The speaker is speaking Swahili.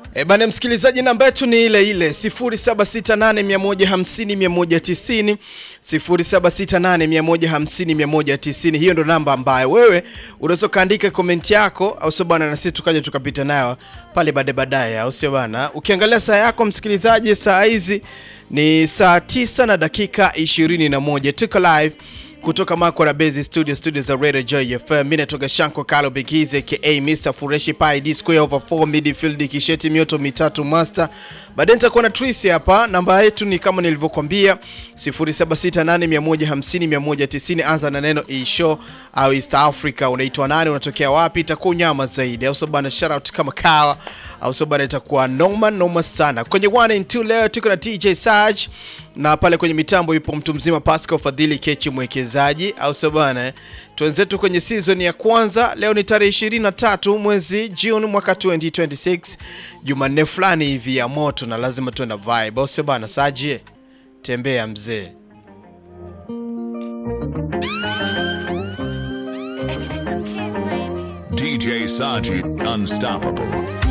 Bana msikilizaji, namba yetu ni ile ile 0768150190 0768150190. Hiyo ndo namba ambayo wewe unaweza kaandika comment yako, au sio bana, na sisi tukaje tukapita nayo pale baadaye, au sio bana. Ukiangalia saa yako msikilizaji, saa hizi ni saa 9 na dakika 21. Tuko live kutoka Makora Base studios za Radio Joy FM. Mimi natoka Shanko Carlo Bigize aka Mr Fureshi Pi D square over 4 midfield kisheti mioto mitatu master. Baadaye nitakuwa na Tracy hapa. Namba yetu ni kama nilivyokuambia 0768150190. Anza na neno e-show au East Africa. Unaitwa nani, unatokea wapi, itakuwa nyama zaidi, au sababu shout out kama kawa, au sababu itakuwa noma sana. Kwenye 1 and 2 leo tuko na DJ Saj, na pale kwenye mitambo yupo mtu mzima Pascal Fadhili Kechi mwekezaji, au sabana. Tuanzetu kwenye season ya kwanza. Leo ni tarehe 23 mwezi June mwaka 2026. Jumanne fulani hivi ya moto na lazima tuwe na vibe, au sabana. Saje tembea mzee. DJ Saji Unstoppable.